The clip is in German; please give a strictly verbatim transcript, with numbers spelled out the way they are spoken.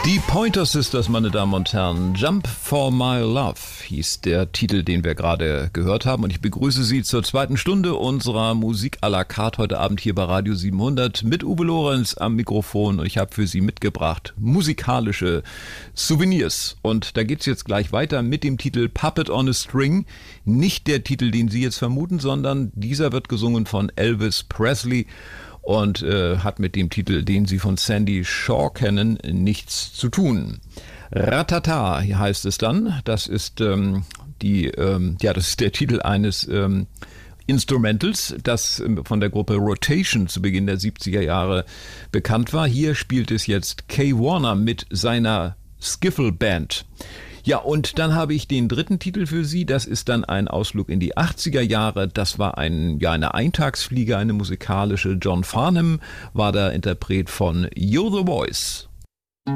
Die Pointer Sisters, meine Damen und Herren. Jump for My Love hieß der Titel, den wir gerade gehört haben. Und ich begrüße Sie zur zweiten Stunde unserer Musik à la carte heute Abend hier bei Radio siebenhundert mit Uwe Lorenz am Mikrofon. Und ich habe für Sie mitgebracht musikalische Souvenirs. Und da geht's jetzt gleich weiter mit dem Titel Puppet on a String. Nicht der Titel, den Sie jetzt vermuten, sondern dieser wird gesungen von Elvis Presley. Und äh, hat mit dem Titel, den Sie von Sandy Shaw kennen, nichts zu tun. Ratata, hier heißt es dann. Das ist ähm, die, ähm, ja, das ist der Titel eines ähm, Instrumentals, das ähm, von der Gruppe Rotation zu Beginn der siebziger Jahre bekannt war. Hier spielt es jetzt Kay Warner mit seiner Skiffle Band. Ja, und dann habe ich den dritten Titel für Sie. Das ist dann ein Ausflug in die achtziger Jahre. Das war ein, ja, eine Eintagsfliege, eine musikalische. John Farnham war der Interpret von You're the Voice.